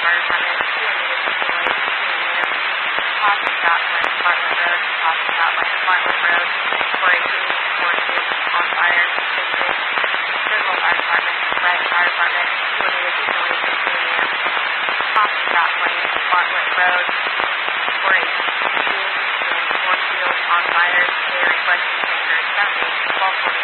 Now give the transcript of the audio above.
Fire Department, 2 units, Detroit, 2 units. Possible Scotland, Bartlett Road, Possible Scotland, Bartlett Road, 418, 42, on fire, 66. Griswold Fire Department, Bragg Fire Department, 2 units, Detroit, 2 units. Possible Scotland, Bartlett Road, 418, and Cornfield, on fire. They are requesting standard sounding 1240.